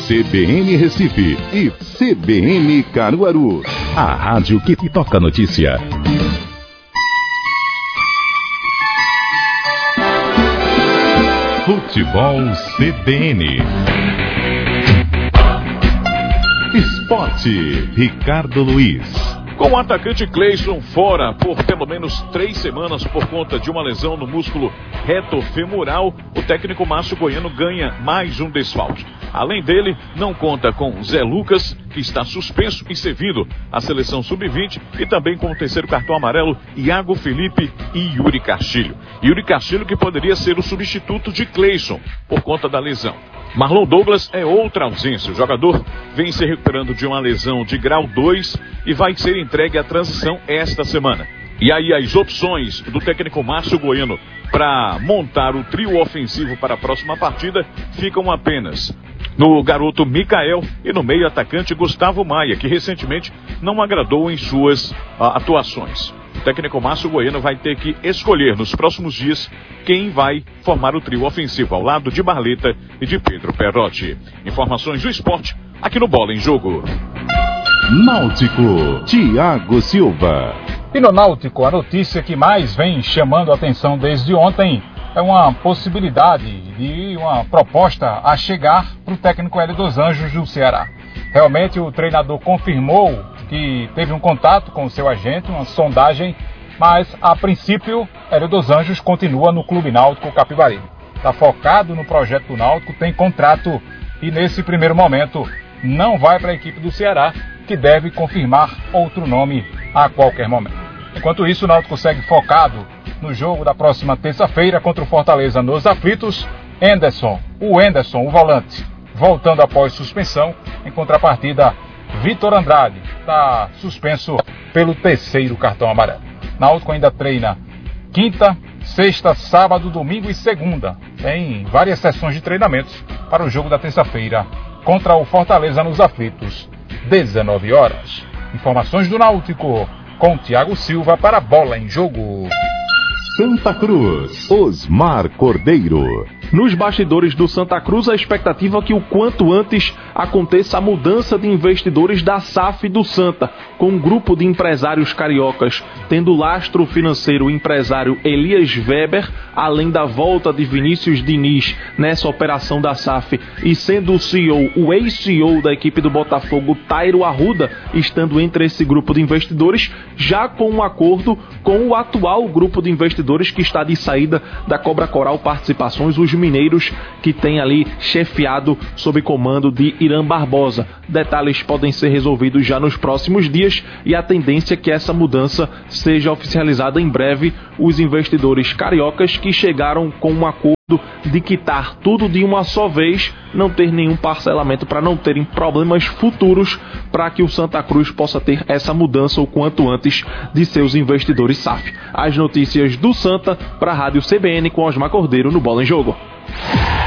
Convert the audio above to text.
CBN Recife e CBN Caruaru. A rádio que toca a notícia. Futebol CBN. Esporte, Ricardo Luiz. Com o atacante Cleison fora por pelo menos 3 semanas por conta de uma lesão no músculo retofemoral, o técnico Márcio Goiano ganha mais um desfalque. Além dele, não conta com Zé Lucas, que está suspenso e servindo à seleção sub-20, e também com o terceiro cartão amarelo, Iago Felipe e Yuri Castilho. Yuri Castilho que poderia ser o substituto de Cleison por conta da lesão. Marlon Douglas é outra ausência. O jogador vem se recuperando de uma lesão de grau 2 e vai ser entregue à transição esta semana. E aí as opções do técnico Márcio Goiano para montar o trio ofensivo para a próxima partida ficam apenas no garoto Mikael e no meio atacante Gustavo Maia, que recentemente não agradou em suas atuações. O técnico Márcio Goiano vai ter que escolher nos próximos dias quem vai formar o trio ofensivo ao lado de Barleta e de Pedro Perotti. Informações do esporte aqui no Bola em Jogo. Náutico, Thiago Silva. E no Náutico, a notícia que mais vem chamando a atenção desde ontem é uma possibilidade de uma proposta a chegar para o técnico Hélio dos Anjos do Ceará. Realmente o treinador confirmou que teve um contato com o seu agente, uma sondagem, mas a princípio Hélio dos Anjos continua no Clube Náutico Capibaribe. Está focado no projeto do Náutico, tem contrato e nesse primeiro momento não vai para a equipe do Ceará, que deve confirmar outro nome a qualquer momento. Enquanto isso, o Náutico segue focado no jogo da próxima terça-feira contra o Fortaleza nos Aflitos. Enderson, o volante, voltando após suspensão. Em contrapartida, Vitor Andrade está suspenso pelo terceiro cartão amarelo. Náutico ainda treina quinta, sexta, sábado, domingo e segunda. Tem várias sessões de treinamentos para o jogo da terça-feira contra o Fortaleza nos Aflitos, 19 horas. Informações do Náutico com Thiago Silva para Bola em Jogo. Santa Cruz, Osmar Cordeiro. Nos bastidores do Santa Cruz, a expectativa é que o quanto antes aconteça a mudança de investidores da SAF do Santa, com um grupo de empresários cariocas, tendo lastro financeiro o empresário Elias Weber, além da volta de Vinícius Diniz nessa operação da SAF, e sendo o CEO, o ex-CEO da equipe do Botafogo, Tairo Arruda, estando entre esse grupo de investidores, já com um acordo com o atual grupo de investidores que está de saída da Cobra Coral Participações, os mineiros, que tem ali chefiado sob comando de Irã Barbosa. Detalhes podem ser resolvidos já nos próximos dias e a tendência é que essa mudança seja oficializada em breve. Os investidores cariocas que chegaram com um acordo de quitar tudo de uma só vez, não ter nenhum parcelamento para não terem problemas futuros, para que o Santa Cruz possa ter essa mudança o quanto antes de seus investidores SAF. As notícias do Santa para a Rádio CBN com Osmar Cordeiro no Bola em Jogo.